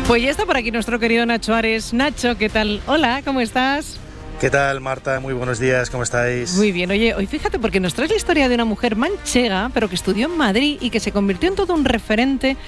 Pues ya está por aquí nuestro querido Nacho Ares. Nacho, ¿qué tal? Hola, ¿cómo estás? ¿Qué tal, Marta? Muy buenos días, ¿cómo estáis? Muy bien. Oye, hoy fíjate, porque nos traes la historia de una mujer manchega, pero que estudió en Madrid y que se convirtió en todo un referente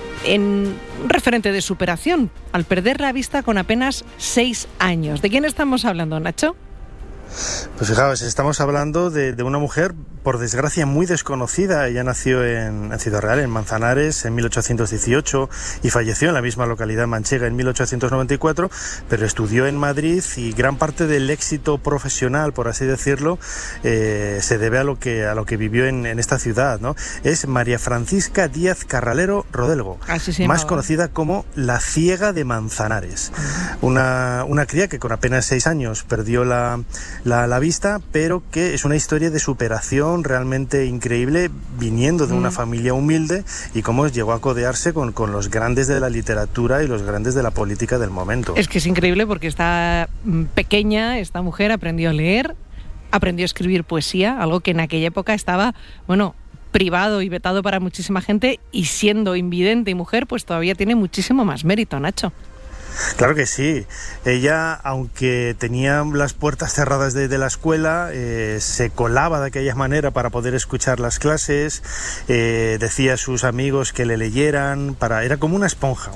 de superación, al perder la vista con apenas 6 años. ¿De quién estamos hablando, Nacho? Pues fijaos, estamos hablando de una mujer, por desgracia, muy desconocida. Ella nació en Ciudad Real, en Manzanares, en 1818 y falleció en la misma localidad manchega en 1894, pero estudió en Madrid y gran parte del éxito profesional, por así decirlo, se debe a lo que vivió en esta ciudad, ¿no? Es María Francisca Díaz Carralero Rodelgo, más conocida como la Ciega de Manzanares. Una cría que con apenas 6 años perdió la vista, pero que es una historia de superación realmente increíble, viniendo de una familia humilde, y cómo llegó a codearse con los grandes de la literatura y los grandes de la política del momento. Es que es increíble porque esta pequeña mujer aprendió a leer, aprendió a escribir poesía, algo que en aquella época estaba, privado y vetado para muchísima gente, y siendo invidente y mujer, pues todavía tiene muchísimo más mérito, Nacho. Claro que sí. Ella, aunque tenía las puertas cerradas de la escuela, se colaba de aquella manera para poder escuchar las clases, decía a sus amigos que le leyeran, era como una esponja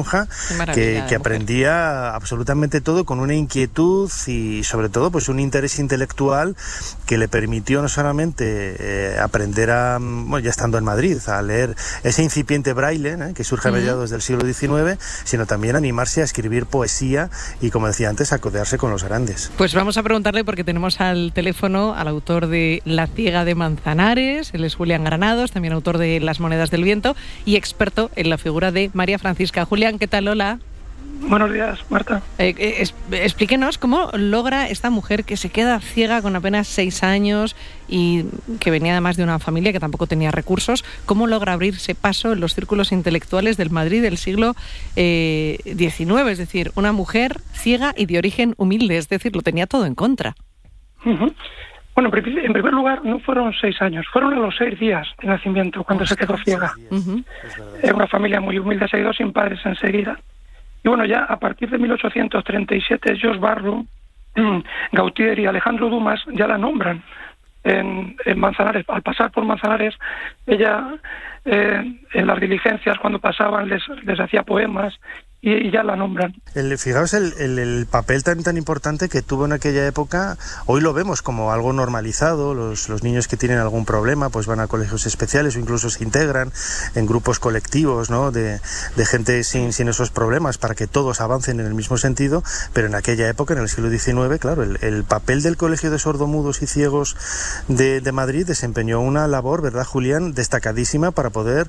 que aprendía absolutamente todo con una inquietud y sobre todo pues un interés intelectual que le permitió no solamente aprender ya estando en Madrid, a leer ese incipiente braille, que surge a mediados del siglo XIX, sino también animarse a escribir poesía y, como decía antes, a codearse con los grandes. Pues vamos a preguntarle, porque tenemos al teléfono al autor de La Ciega de Manzanares. Él es Julián Granados, también autor de Las Monedas del Viento y experto en la figura de María Francisca. Julián, ¿qué tal? Hola. Buenos días, Marta. Explíquenos cómo logra esta mujer que se queda ciega con apenas 6 años y que venía además de una familia que tampoco tenía recursos, cómo logra abrirse paso en los círculos intelectuales del Madrid del siglo XIX, es decir, una mujer ciega y de origen humilde, es decir, lo tenía todo en contra. Uh-huh. Bueno, en primer lugar, no fueron 6 años, fueron a los 6 días de nacimiento cuando se quedó ciega. Era una familia muy humilde, se quedó sin padres enseguida. Y bueno, ya a partir de 1837, George Barrow, Gautier y Alejandro Dumas ya la nombran en Manzanares. Al pasar por Manzanares, ella en las diligencias, cuando pasaban, les hacía poemas y ya la nombran. Fijaos el papel tan importante que tuvo en aquella época. Hoy lo vemos como algo normalizado. Los niños que tienen algún problema pues van a colegios especiales o incluso se integran en grupos colectivos, ¿no? de gente sin esos problemas, para que todos avancen en el mismo sentido. Pero en aquella época, en el siglo XIX, claro, el papel del Colegio de Sordomudos y Ciegos de Madrid desempeñó una labor, ¿verdad, Julián?, destacadísima para poder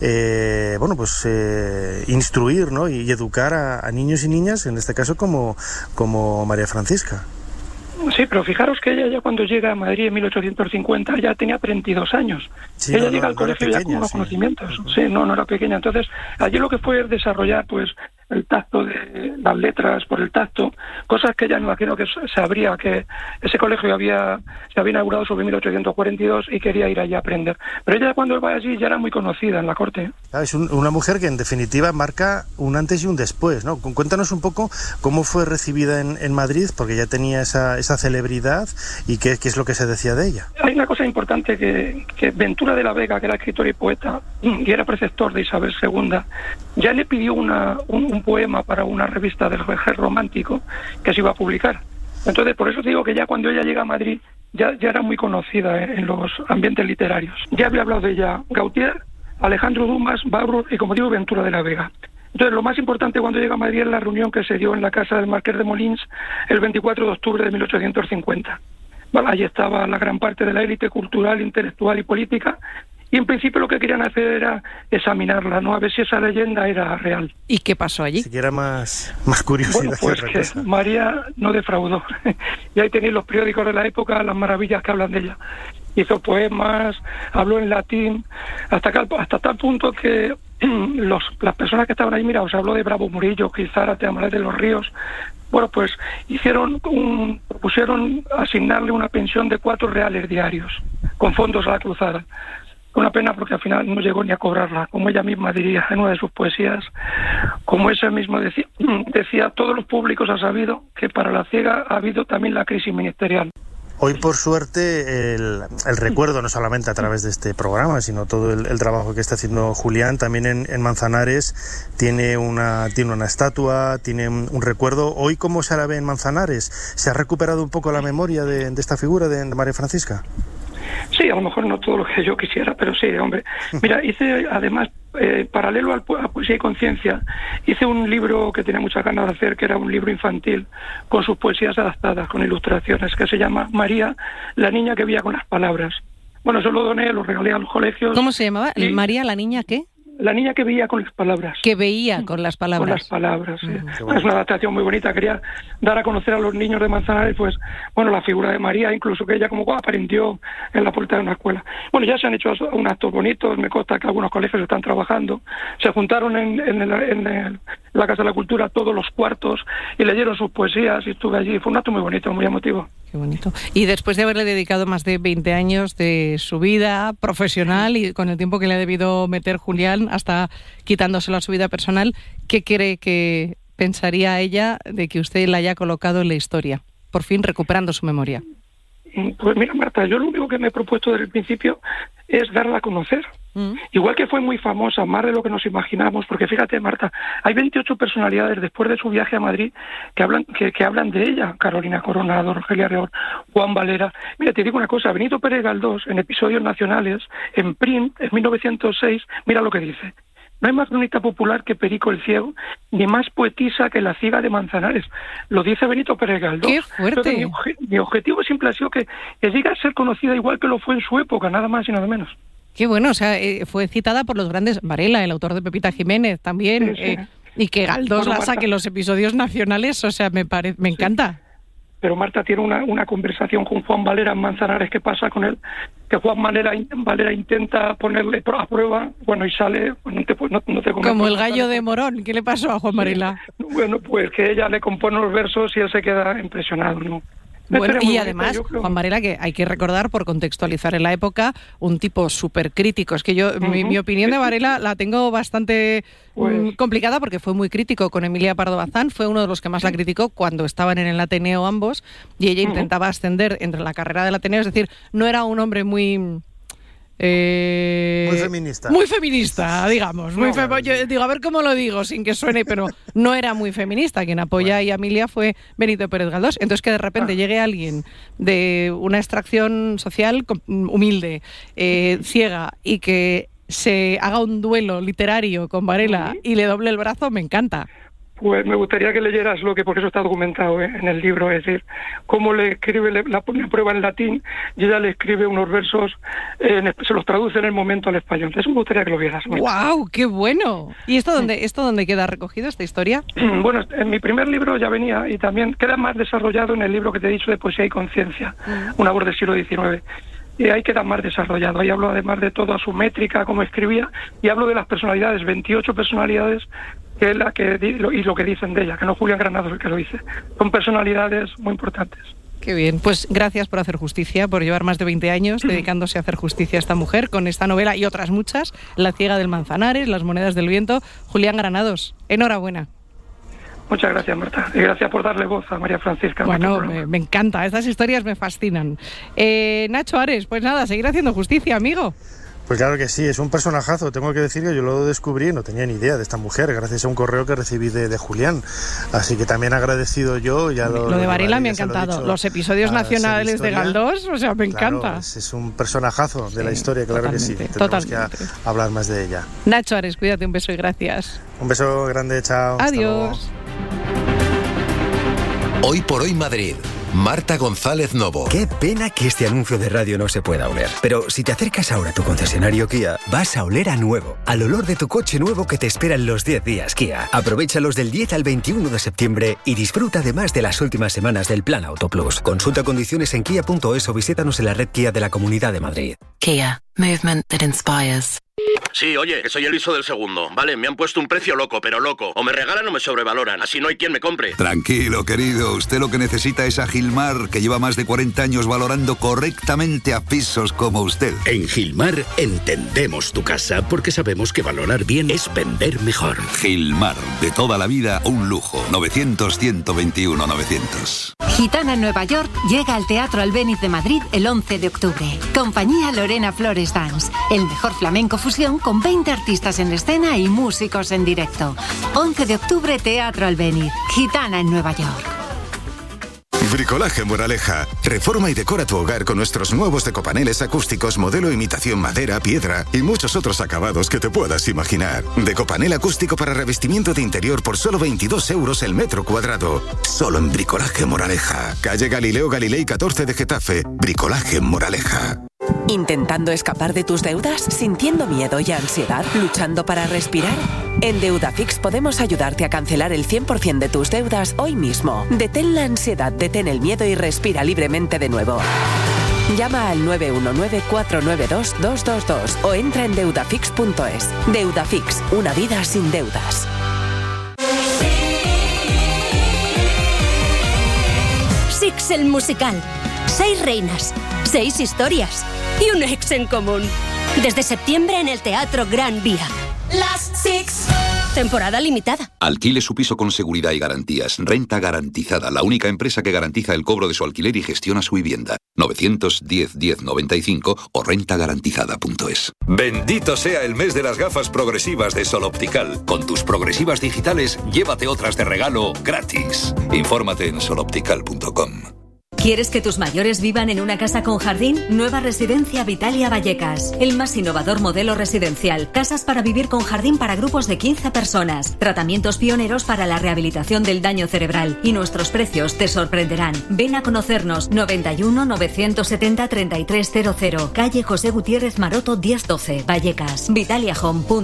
instruir, ¿no? y educar a niños y niñas, en este caso como María Francisca. Sí, pero fijaros que ella ya cuando llega a Madrid en 1850 ya tenía 32 años. Sí, ella llega al colegio ya con unos conocimientos. Sí, no era pequeña. Entonces, allí lo que fue es desarrollar pues el tacto de las letras por el tacto, cosas que ella me imagino que sabría que ese colegio se había inaugurado sobre 1842 y quería ir allí a aprender. Pero ella cuando va allí ya era muy conocida en la corte. Es una mujer que en definitiva marca un antes y un después, ¿no? Cuéntanos un poco cómo fue recibida en Madrid, porque ya tenía esa celebridad, y qué es lo que se decía de ella. Hay una cosa importante que Ventura de la Vega, que era escritor y poeta y era preceptor de Isabel II, ya le pidió un poema para una revista del Vejer Romántico que se iba a publicar. Entonces, por eso digo que ya cuando ella llega a Madrid ya era muy conocida en los ambientes literarios. Ya había hablado de ella Gautier, Alejandro Dumas, Barrow y, como digo, Ventura de la Vega. Entonces, lo más importante cuando llega a Madrid es la reunión que se dio en la casa del Marqués de Molins el 24 de octubre de 1850. Bueno, allí estaba la gran parte de la élite cultural, intelectual y política, y en principio lo que querían hacer era examinarla, ¿no? A ver si esa leyenda era real. ¿Y qué pasó allí? Si era más curiosidad. Bueno, pues que María no defraudó. Y ahí tenéis los periódicos de la época, las maravillas que hablan de ella. Hizo poemas, habló en latín, hasta tal punto que las personas que estaban ahí, mira, os habló de Bravo Murillo, Quizárate, Amalés de los Ríos. Bueno, pues propusieron asignarle una pensión de 4 reales diarios, con fondos a la cruzada. Una pena porque al final no llegó ni a cobrarla, como ella misma diría en una de sus poesías, como ella misma decía, todos los públicos han sabido que para la ciega ha habido también la crisis ministerial. Hoy, por suerte, el recuerdo, no solamente a través de este programa, sino todo el trabajo que está haciendo Julián, también en Manzanares tiene una estatua, tiene un recuerdo. Hoy, ¿cómo se la ve en Manzanares? ¿Se ha recuperado un poco la memoria de esta figura de María Francisca? Sí, a lo mejor no todo lo que yo quisiera, pero sí, hombre. Mira, hice además, paralelo a Poesía y Conciencia, hice un libro que tenía muchas ganas de hacer, que era un libro infantil, con sus poesías adaptadas, con ilustraciones, que se llama María, la niña que veía con las palabras. Bueno, eso lo doné, lo regalé a los colegios. ¿Cómo se llamaba? ¿María, la niña qué? La niña que veía con las palabras. Que veía con las palabras. Con las palabras, sí. Es una adaptación muy bonita. Quería dar a conocer a los niños de Manzanares, pues, bueno, la figura de María, incluso que ella como aprendió en la puerta de una escuela. Bueno, ya se han hecho un actos bonitos, me consta que algunos colegios están trabajando. Se juntaron en la Casa de la Cultura todos los cuartos y leyeron sus poesías y estuve allí. Fue un acto muy bonito, muy emotivo. Qué bonito. Y después de haberle dedicado más de 20 años de su vida profesional y con el tiempo que le ha debido meter Julián hasta quitándoselo a su vida personal, ¿qué cree que pensaría ella de que usted la haya colocado en la historia? Por fin recuperando su memoria. Pues mira, Marta, yo lo único que me he propuesto desde el principio es darla a conocer. Igual que fue muy famosa, más de lo que nos imaginamos, porque fíjate, Marta, hay 28 personalidades después de su viaje a Madrid que hablan de ella. Carolina Coronado, Rogelia Reor, Juan Valera. Mira, te digo una cosa, Benito Pérez Galdós, en Episodios Nacionales, en print, en 1906, mira lo que dice. No hay más cronista popular que Perico el Ciego, ni más poetisa que la ciega de Manzanares. Lo dice Benito Pérez Galdós. ¡Qué fuerte! Mi objetivo siempre ha sido que llegue a ser conocida igual que lo fue en su época, nada más y nada menos. Qué bueno, o sea, fue citada por los grandes, Varela, el autor de Pepita Jiménez también, sí. Y que Galdós la saque en los Episodios Nacionales, o sea, me encanta. Pero Marta tiene una conversación con Juan Valera en Manzanares. ¿Qué pasa con él? Que Juan Valera intenta ponerle a prueba, bueno, y sale... no te como el gallo de Morón. ¿Qué le pasó a Juan Valera? Bueno, pues que ella le compone los versos y él se queda impresionado, ¿no? Bueno, y además, Juan Varela, que hay que recordar, por contextualizar en la época, un tipo súper crítico. Es que yo, mi opinión de Varela la tengo bastante complicada porque fue muy crítico con Emilia Pardo Bazán, fue uno de los que más la criticó cuando estaban en el Ateneo ambos, y ella intentaba ascender entre la carrera del Ateneo, es decir, no era un hombre muy feminista. Muy feminista, digamos. Yo digo, a ver cómo lo digo sin que suene, pero no era muy feminista. Quien apoya a Emilia fue Benito Pérez Galdós. Entonces que de repente llegue alguien de una extracción social humilde, ciega, y que se haga un duelo literario con Varela y le doble el brazo, me encanta. Pues me gustaría que leyeras porque eso está documentado en el libro, es decir, cómo le escribe, la pone a prueba en latín y ella le escribe unos versos, se los traduce en el momento al español. Eso me gustaría que lo vieras. ¡Guau! ¡Qué bueno! ¿Y esto dónde queda recogido, esta historia? Bueno, en mi primer libro ya venía y también queda más desarrollado en el libro que te he dicho de Poesía y Conciencia, una voz del siglo XIX. Y ahí queda más desarrollado. Ahí hablo además de toda su métrica, cómo escribía, y hablo de las personalidades, 28 personalidades, que es y lo que dicen de ella, que no Julián Granados el que lo dice. Son personalidades muy importantes. Qué bien. Pues gracias por hacer justicia, por llevar más de 20 años dedicándose a hacer justicia a esta mujer con esta novela y otras muchas, La ciega del Manzanares, Las monedas del viento. Julián Granados, enhorabuena. Muchas gracias, Marta. Y gracias por darle voz a María Francisca. Bueno, me encanta. Estas historias me fascinan. Nacho Ares, pues nada, seguir haciendo justicia, amigo. Pues claro que sí, es un personajazo. Tengo que decir que yo lo descubrí, no tenía ni idea de esta mujer, gracias a un correo que recibí de Julián. Así que también agradecido yo. Lo de Varela me ha encantado. Los Episodios Nacionales de Galdós, o sea, me encanta. Es un personajazo de la historia, claro que sí. Tenemos que hablar más de ella. Nacho Ares, cuídate, un beso y gracias. Un beso grande, chao. Adiós. Hoy por hoy Madrid. Marta González Novo. Qué pena que este anuncio de radio no se pueda oler. Pero si te acercas ahora a tu concesionario Kia, vas a oler a nuevo. Al olor de tu coche nuevo que te espera en los 10 días Kia. Aprovéchalos del 10 al 21 de septiembre y disfruta además de las últimas semanas del Plan Auto Plus. Consulta condiciones en kia.es o visítanos en la red Kia de la Comunidad de Madrid. Kia. Movement that inspires. Sí, oye, que soy el ISO del segundo. Vale, me han puesto un precio loco, pero loco. O me regalan o me sobrevaloran. Así no hay quien me compre. Tranquilo, querido. Usted lo que necesita es a Gilmar, que lleva más de 40 años valorando correctamente a pisos como usted. En Gilmar entendemos tu casa porque sabemos que valorar bien es vender mejor. Gilmar, de toda la vida, un lujo. 900-121-900. Gitana en Nueva York llega al Teatro Albéniz de Madrid el 11 de octubre. Compañía Lorena Flores Dance. El mejor flamenco fusión con 20 artistas en escena y músicos en directo. 11 de octubre, Teatro Albéniz. Gitana en Nueva York. Bricolaje Moraleja. Reforma y decora tu hogar con nuestros nuevos decopaneles acústicos modelo imitación madera, piedra y muchos otros acabados que te puedas imaginar. Decopanel acústico para revestimiento de interior por solo 22 euros el metro cuadrado. Solo en Bricolaje Moraleja. Calle Galileo Galilei 14 de Getafe. Bricolaje Moraleja. ¿Intentando escapar de tus deudas? ¿Sintiendo miedo y ansiedad? ¿Luchando para respirar? En Deudafix podemos ayudarte a cancelar el 100% de tus deudas hoy mismo. Detén la ansiedad, detén el miedo y respira libremente de nuevo. Llama al 919-492-222 o entra en deudafix.es. Deudafix, una vida sin deudas. Six el musical. 6 reinas, 6 historias y un ex en común. Desde septiembre en el Teatro Gran Vía. Las Six. Temporada limitada. Alquile su piso con seguridad y garantías. Renta Garantizada, la única empresa que garantiza el cobro de su alquiler y gestiona su vivienda. 910-1095 o rentagarantizada.es. Bendito sea el mes de las gafas progresivas de Sol Optical. Con tus progresivas digitales, llévate otras de regalo gratis. Infórmate en soloptical.com. ¿Quieres que tus mayores vivan en una casa con jardín? Nueva Residencia Vitalia Vallecas. El más innovador modelo residencial. Casas para vivir con jardín para grupos de 15 personas. Tratamientos pioneros para la rehabilitación del daño cerebral. Y nuestros precios te sorprenderán. Ven a conocernos. 91 970 3300. Calle José Gutiérrez Maroto 1012. Vallecas. Vitaliahome.com.